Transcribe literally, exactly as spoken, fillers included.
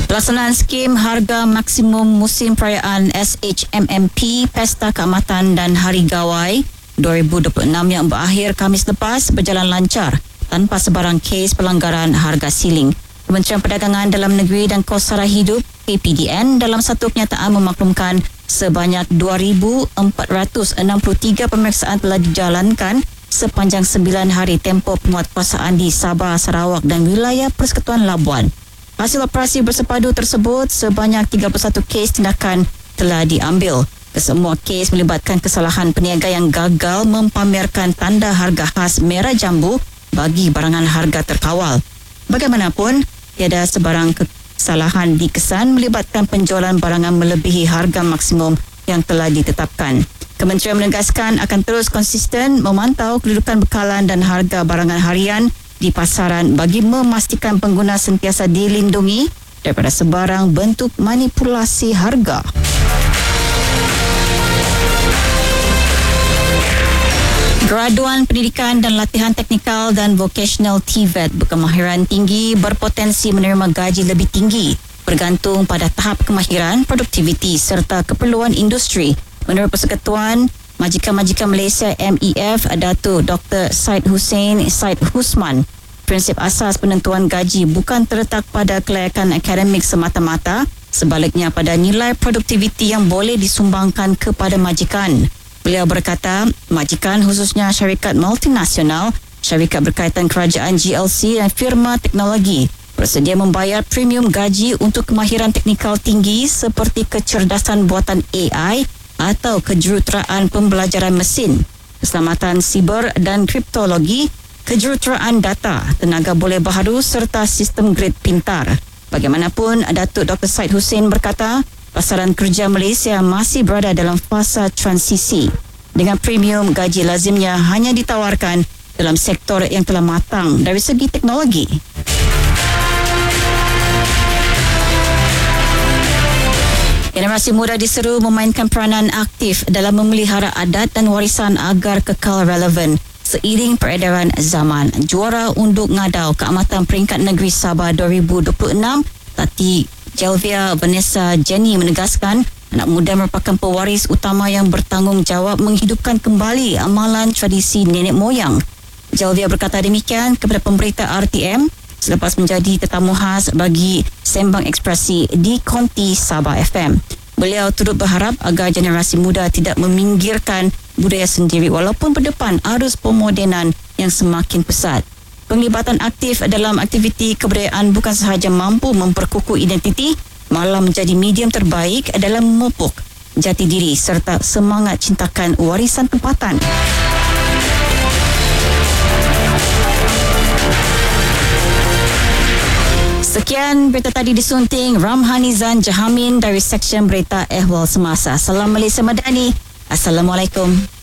Pelaksanaan skim harga maksimum musim perayaan S H M M P Pesta Keamatan dan Hari Gawai dua ribu dua puluh enam yang berakhir Khamis lepas berjalan lancar tanpa sebarang kes pelanggaran harga siling. Kementerian Perdagangan Dalam Negeri dan Kos Sara Hidup K P D N dalam satu kenyataan memaklumkan sebanyak dua ribu empat ratus enam puluh tiga pemeriksaan telah dijalankan sepanjang sembilan hari tempoh penguatkuasaan di Sabah, Sarawak dan wilayah Persekutuan Labuan. Hasil operasi bersepadu tersebut, sebanyak tiga puluh satu kes tindakan telah diambil. Kesemua kes melibatkan kesalahan peniaga yang gagal mempamerkan tanda harga khas merah jambu bagi barangan harga terkawal. Bagaimanapun, tiada sebarang kesalahan dikesan melibatkan penjualan barangan melebihi harga maksimum yang telah ditetapkan. Kementerian menegaskan akan terus konsisten memantau kedudukan bekalan dan harga barangan harian di pasaran bagi memastikan pengguna sentiasa dilindungi daripada sebarang bentuk manipulasi harga. Graduan Pendidikan dan Latihan Teknikal dan Vocational T V E T berkemahiran tinggi berpotensi menerima gaji lebih tinggi bergantung pada tahap kemahiran, produktiviti serta keperluan industri. Menurut Persekutuan Majikan-Majikan Malaysia M E F, Datuk Doktor Syed Hussein Syed Husman, prinsip asas penentuan gaji bukan terletak pada kelayakan akademik semata-mata, sebaliknya pada nilai produktiviti yang boleh disumbangkan kepada majikan. Beliau berkata, majikan khususnya syarikat multinasional, syarikat berkaitan kerajaan G L C dan firma teknologi bersedia membayar premium gaji untuk kemahiran teknikal tinggi seperti kecerdasan buatan A I atau kejuruteraan pembelajaran mesin, keselamatan siber dan kriptologi, kejuruteraan data, tenaga boleh baharu serta sistem grid pintar. Bagaimanapun, Datuk Doktor Syed Hussein berkata, pasaran kerja Malaysia masih berada dalam fasa transisi dengan premium gaji lazimnya hanya ditawarkan dalam sektor yang telah matang dari segi teknologi. Generasi muda diseru memainkan peranan aktif dalam memelihara adat dan warisan agar kekal relevan seiring peredaran zaman. Juara Unduk Ngadau Keamatan Peringkat Negeri Sabah dua ribu dua puluh enam, Tati Jelvia Vanessa Jenny menegaskan anak muda merupakan pewaris utama yang bertanggungjawab menghidupkan kembali amalan tradisi nenek moyang. Jelvia berkata demikian kepada pemberita R T M selepas menjadi tetamu khas bagi Sembang Ekspresi di Konti Sabah F M. Beliau turut berharap agar generasi muda tidak meminggirkan budaya sendiri walaupun berdepan arus pemodenan yang semakin pesat. Penglibatan aktif dalam aktiviti kebudayaan bukan sahaja mampu memperkukuh identiti, malah menjadi medium terbaik dalam memupuk jati diri serta semangat cintakan warisan tempatan. Sekian berita tadi disunting Ramhanizan Jahamin dari Seksyen Berita Ehwal Semasa. Salam Malaysia Madani. Assalamualaikum.